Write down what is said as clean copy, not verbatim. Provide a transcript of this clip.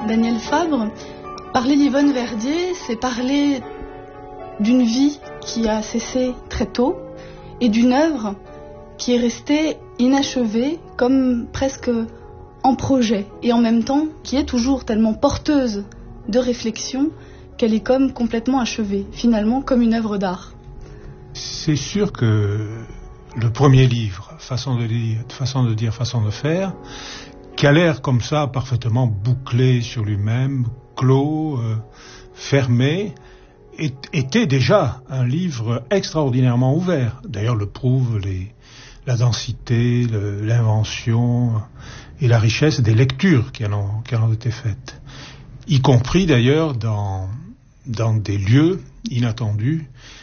Daniel Fabre. Parler d'Yvonne Verdier, c'est parler d'une vie qui a cessé très tôt et d'une œuvre qui est restée inachevée, comme presque en projet, et en même temps qui est toujours tellement porteuse de réflexion qu'elle est comme complètement achevée, finalement comme une œuvre d'art. C'est sûr que le premier livre, façon de dire, façon de faire, qui a l'air comme ça parfaitement bouclé sur lui-même, clos, fermé, était déjà un livre extraordinairement ouvert. D'ailleurs, le prouvent la densité, l'invention et la richesse des lectures qui en ont été faites. Y compris d'ailleurs dans des lieux inattendus